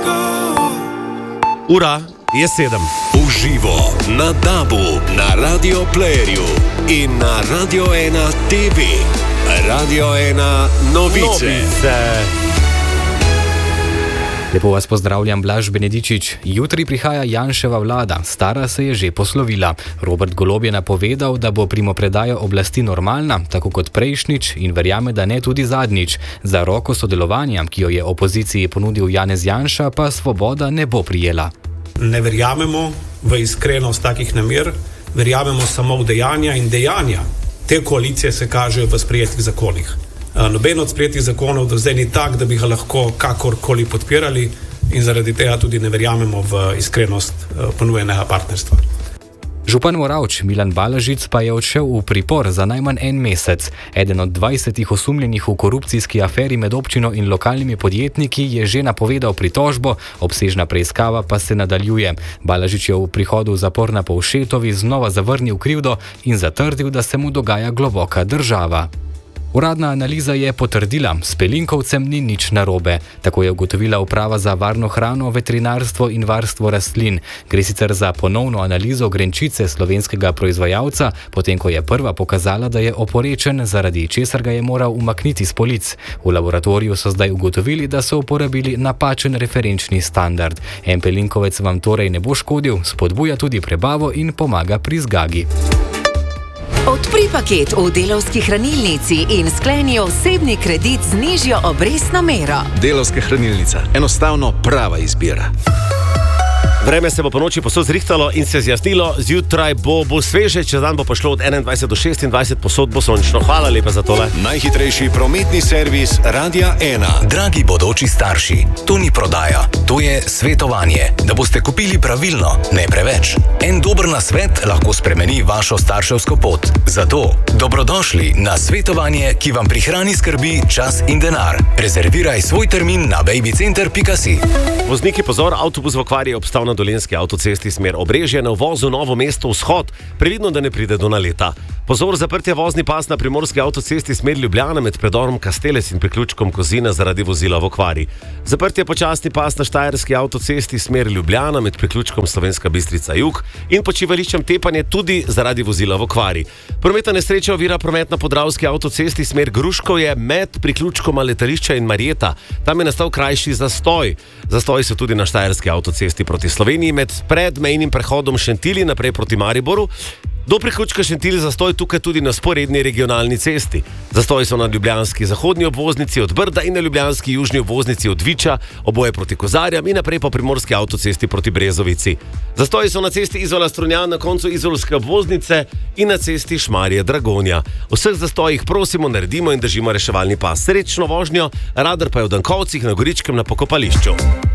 Ura je 7. Uživo na DAB-u, na Radio Playerju in na Radio 1 TV. Radio 1 novice. Lepo vas pozdravljam, Blaž Benedičič. Jutri prihaja Janševa vlada, stara se je že poslovila. Robert Golob je napovedal, da bo primopredaja oblasti normalna, tako kot prejšnjič, in verjame, da ne tudi zadnjič. Za roko sodelovanja, ki jo je opoziciji ponudil Janez Janša, pa Svoboda ne bo prijela. Ne verjamemo v iskrenost takih namer, verjamemo samo v dejanja in dejanja. Te koalicije se kažejo v sprejetih zakonih. Noben od sprejetih zakonov do zdaj ni tak, da bi ga lahko kakorkoli podpirali in zaradi tega tudi ne verjamemo v iskrenost ponujenega partnerstva. Župan Moravč Milan Balažic pa je odšel v pripor za najmanj en mesec. Eden od 20 osumljenih v korupcijski aferi med občino in lokalnimi podjetniki je že napovedal pritožbo, obsežna preiskava pa se nadaljuje. Balažič je v prihodu v zapor na Povšetovi znova zavrnil krivdo in zatrdil, da se mu dogaja globoka država. Uradna analiza je potrdila, s pelinkovcem ni nič narobe. Tako je ugotovila Uprava za varno hrano, veterinarstvo in varstvo rastlin. Gre sicer za ponovno analizo grenčice slovenskega proizvajalca, potem ko je prva pokazala, da je oporečen, zaradi česar ga je moral umakniti s polic. V laboratoriju so zdaj ugotovili, da so uporabili napačen referenčni standard. En pelinkovec vam torej ne bo škodil, spodbuja tudi prebavo in pomaga pri zgagi. Odpri paket v Delavski hranilnici in skleni osebni kredit z nižjo obrestno mero. Delavska hranilnica. Enostavno prava izbira. Vreme se bo po noči posod zrihtalo in se zjasnilo, zjutraj bo sveže, čez dan bo pošlo od 21 do 26, posod bo sončno. Hvala lepa za tole. Najhitrejši prometni servis Radia 1. Dragi bodoči starši, to ni prodaja, to je svetovanje, da boste kupili pravilno, ne preveč. En dober nasvet lahko spremeni vašo starševsko pot. Zato dobrodošli na svetovanje, ki vam prihrani skrbi, čas in denar. Rezerviraj svoj termin na babycenter.si. Vozniki, pozor, avtobus v okvari je obstal na Dolenjski avtocesti smer Obrežje na uvozu Novo mesto vzhod, previdno, da ne pride do naleta. Pozor, zaprtje vozni pas na Primorski avtocesti smer Ljubljana med predorom Kastelec in priključkom Kozina zaradi vozila v okvari. Zaprtje počasni pas na Štajerski avtocesti smer Ljubljana med priključkom Slovenska Bistrica jug in počivališčem Tepanje tudi zaradi vozila v okvari. Prometna nesreča ovira promet na Podravski avtocesti smer Gruškovje med priključkoma Letališča in Marjeta. Tam je nastal krajši zastoj. Zastoji so tudi na Štajerski avtocesti proti Sloveniji med predmejnim prehodom Šentili naprej proti Mariboru. Do priključka Šentili zastoj tukaj tudi na sporedni regionalni cesti. Zastoji so na ljubljanski zahodni obvoznici od Brda in na ljubljanski južni obvoznici od Viča, oboje proti Kozarjam in naprej po primorski avtocesti proti Brezovici. Zastoji so na cesti Izola-Strunjan na koncu izolske obvoznice in na cesti Šmarje-Dragonja. V vseh zastojih prosimo, naredimo in držimo reševalni pas. Srečno vožnjo, radar pa je v Dankovcih na Goričkem na pokopališču.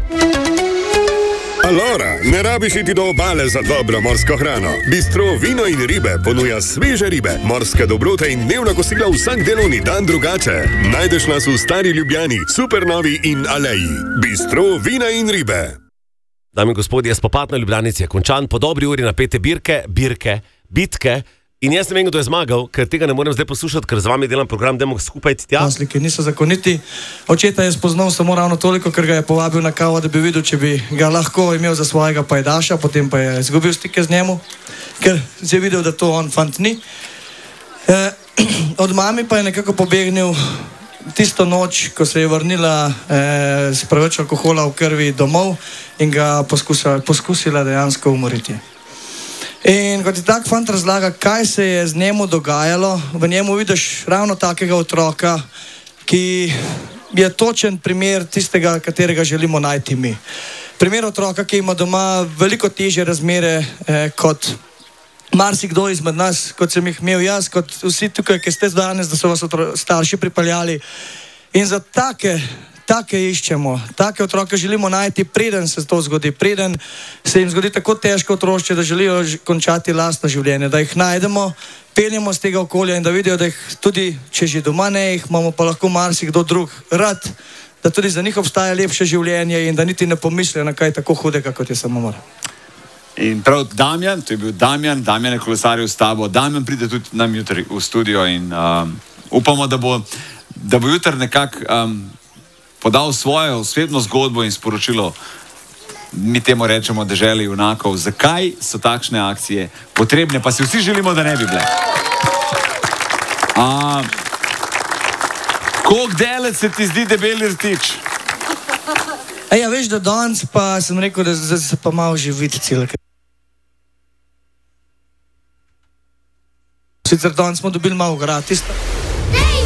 Alora, ne rabiš iti do obale za dobro morsko hrano. Bistro Vino in ribe ponuja sveže ribe, morske dobrote in dnevna kosila vsak delovni dan drugače. Najdeš nas v Stari Ljubljani, Supernovi in Aleji. Bistro Vina in ribe. Dame in gospodje, spopad na Ljubljanici je končan, po dobri uri napete bitke. In jaz ne vem, kdo je zmagal, ker tega ne morem zdaj poslušati, ker z vami delam program, dajmo skupaj tja. Nasliki niso zakoniti. Očeta je spoznal samo ravno toliko, ker ga je povabil na kavo, da bi videl, če bi ga lahko imel za svojega pajdaša, potem pa je izgubil stike z njemu, ker je videl, da to on fant ni. Od mami pa je nekako pobegnil tisto noč, ko se je vrnila s preveč alkohola v krvi domov in ga poskusila dejansko umoriti. In kot ti tak fant razlaga, kaj se je z njemu dogajalo, v njemu vidiš ravno takega otroka, ki je točen primer tistega, katerega želimo najti mi. Primer otroka, ki ima doma veliko težje razmere kot marsikdo izmed nas, kot sem jih imel jaz, kot vsi tukaj, ki ste danes, da so vas starši pripeljali. In za take iščemo, take otroke želimo najti, preden se to zgodi, preden se jim zgodi tako težko otroštvo, da želijo končati lastno življenje, da jih najdemo, peljemo z tega okolja in da vidijo, da jih tudi, če že doma ne jih, imamo pa lahko marsikdo drug rad, da tudi za njih obstaja lepše življenje in da niti ne pomislijo na kaj tako hudega, kot je samomor. In prav Damjan, to je bil Damjan je kolesaril s tabo, Damjan pride tudi nam jutri v studio in upamo, da bo jutri nekako podal svojo osebno zgodbo in sporočilo, mi temu rečemo deželi junakov, zakaj so takšne akcije potrebne, pa si vsi želimo, da ne bi bile. Koliko delec se ti zdi Debeli rtič? Ja, veš, da danes pa sem rekel, da se pa malo že vidi celo. Sicer danes smo dobili malo gratis.